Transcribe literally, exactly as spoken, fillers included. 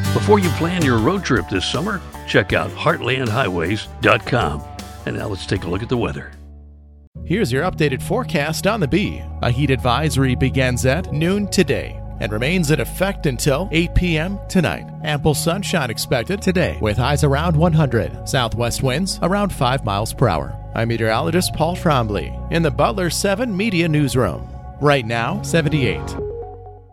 Before you plan your road trip this summer, check out heartland highways dot com. And now let's take a look at the weather. Here's your updated forecast on the Bee. A heat advisory begins at noon today and remains in effect until eight p.m. tonight. Ample sunshine expected today with highs around one hundred. Southwest winds around five miles per hour. I'm meteorologist Paul Trombley in the Butler seven Media Newsroom. Right now, seventy-eight.